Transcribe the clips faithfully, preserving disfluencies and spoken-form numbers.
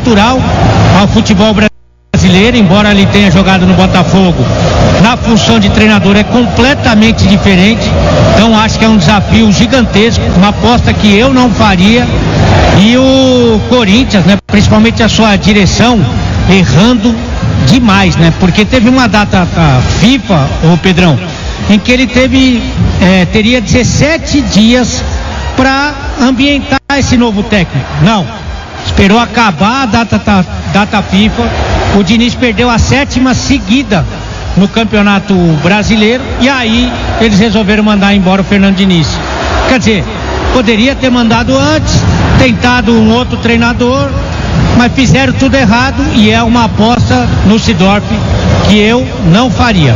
natural ao futebol brasileiro, embora ele tenha jogado no Botafogo. Na função de treinador é completamente diferente, então acho que é um desafio gigantesco, uma aposta que eu não faria, e o Corinthians, né, principalmente a sua direção, errando demais, né, porque teve uma data a FIFA, ô Pedrão, em que ele teve, é, teria dezessete dias para ambientar esse novo técnico. Não, esperou acabar a data, a data FIFA, o Diniz perdeu a sétima seguida no Campeonato Brasileiro, e aí eles resolveram mandar embora o Fernando Diniz. Quer dizer, poderia ter mandado antes, tentado um outro treinador, mas fizeram tudo errado, e é uma aposta no Seedorf que eu não faria.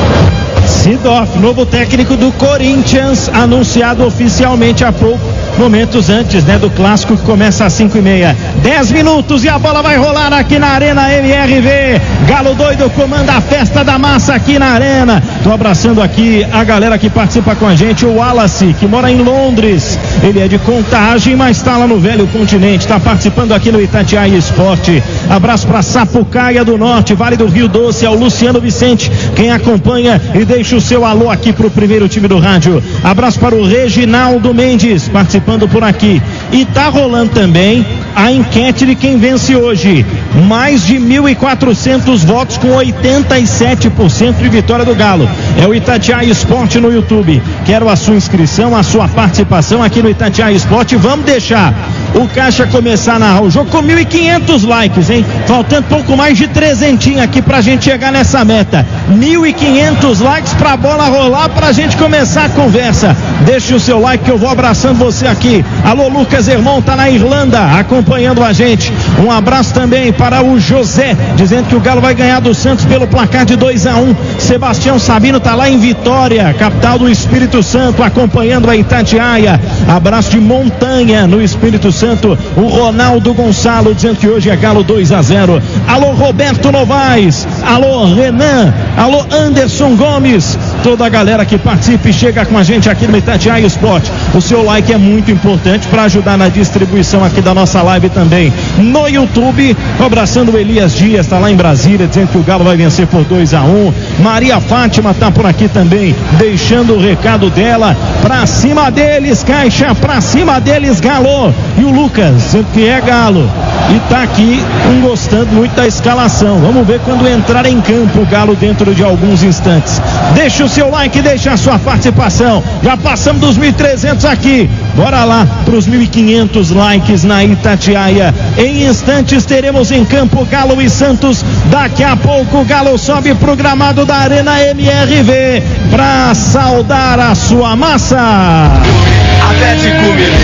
Seedorf, novo técnico do Corinthians, anunciado oficialmente há pouco, momentos antes, né, do clássico que começa às cinco e meia. dez minutos e a bola vai rolar aqui na Arena M R V. Galo doido comanda a festa da massa aqui na Arena. Tô abraçando aqui a galera que participa com a gente. O Wallace, que mora em Londres. Ele é de Contagem, mas tá lá no Velho Continente. Tá participando aqui no Itatiaia Esporte. Abraço pra Sapucaia do Norte, Vale do Rio Doce, ao Luciano Vicente, quem acompanha e deixa o seu alô aqui pro primeiro time do rádio. Abraço para o Reginaldo Mendes, participando por aqui. E tá rolando também a enquete de quem vence hoje. Mais de mil e quatrocentos votos, com oitenta e sete por cento de vitória do Galo. É o Itatiaia Esporte no YouTube. Quero a sua inscrição, a sua participação aqui no Itatiaia Esporte. Vamos deixar o Caixa começar a narrar o jogo com mil e quinhentos likes, hein? Faltando pouco mais de trezentinho aqui pra gente chegar nessa meta. mil e quinhentos likes pra bola rolar, pra gente começar a conversa. Deixe o seu like que eu vou abraçando você aqui. Alô, Lucas Hermon, tá na Irlanda acompanhando a gente. Um abraço também para o José, dizendo que o Galo vai ganhar do Santos pelo placar de dois a um. Sebastião Sabino tá lá em Vitória, capital do Espírito Santo, acompanhando a Itatiaia. Abraço de Montanha, no Espírito Santo. O Ronaldo Gonçalo dizendo que hoje é Galo dois a zero. Alô, Roberto Novaes. Alô, Renan. Alô, Anderson Gomes. Toda a galera que participa e chega com a gente aqui no Itatiaia Esporte. O seu like é muito importante para ajudar na distribuição aqui da nossa live também no YouTube. Abraçando o Elias Dias, tá lá em Brasília, dizendo que o Galo vai vencer por dois a um. Maria Fátima tá por aqui também, deixando o recado dela. Pra cima deles, Caixa, pra cima deles, Galo. E o Lucas, dizendo que é Galo. E tá aqui um gostando muito da escalação. Vamos ver quando entrar em campo o Galo dentro de alguns instantes. Deixa o seu like, deixa a sua participação. Já passamos dos mil e trezentos aqui. Bora lá pros mil e quinhentos likes na Itatiaia. Em instantes teremos em campo Galo e Santos. Daqui a pouco o Galo sobe pro gramado da Arena M R V pra saudar a sua massa. Atlético Mineiro.